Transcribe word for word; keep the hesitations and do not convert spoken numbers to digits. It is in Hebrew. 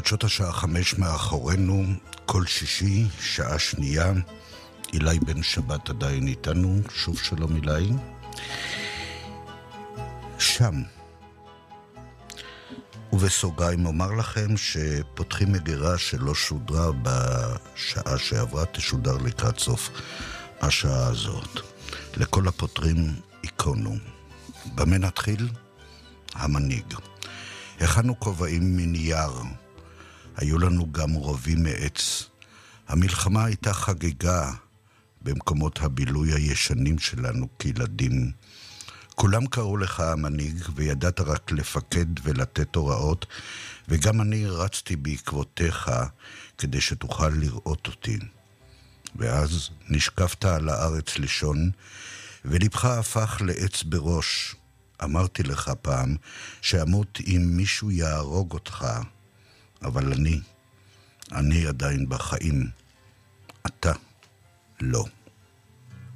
חדשות השעה חמש מאחורינו, כל שישי, שעה שנייה. אילי בן שבת עדיין איתנו, שוב שלום אילי. שם. ובסוגריים אומר לכם שפותחים מגירה שלא שודרה בשעה שעברה, תשודר לקראת סוף השעה הזאת. לכל הפותרים איקונו. במה נתחיל? המנהיג. הכנו כובעים מנייר. היו לנו גם רובים מעץ. המלחמה הייתה חגיגה במקומות הבילוי הישנים שלנו כילדים. כולם קראו לך המנהיג וידעת רק לפקד ולתת הוראות, וגם אני רצתי בעקבותיך כדי שתוכל לראות אותי. ואז נשקפת על הארץ לישון, ולבך הפך לעץ בראש. אמרתי לך פעם שאמות אם מישהו יהרוג אותך, אבל אני, אני עדיין בחיים. אתה לא.